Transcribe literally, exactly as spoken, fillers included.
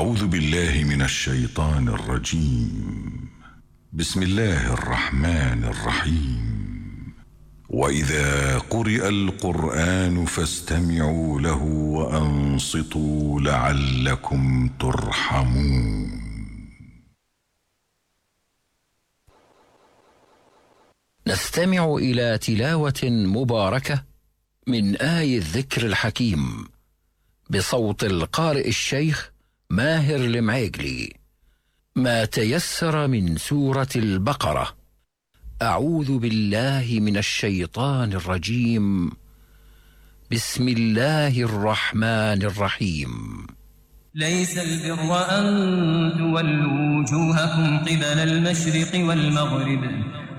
أعوذ بالله من الشيطان الرجيم. بسم الله الرحمن الرحيم. وإذا قرئ القرآن فاستمعوا له وأنصتوا لعلكم ترحمون. نستمع إلى تلاوة مباركة من آي الذكر الحكيم بصوت القارئ الشيخ ماهر المعيقلي. ما تيسر من سورة البقرة. أعوذ بالله من الشيطان الرجيم. بسم الله الرحمن الرحيم. ليس البر أن تولوا وجوهكم قبل المشرق والمغرب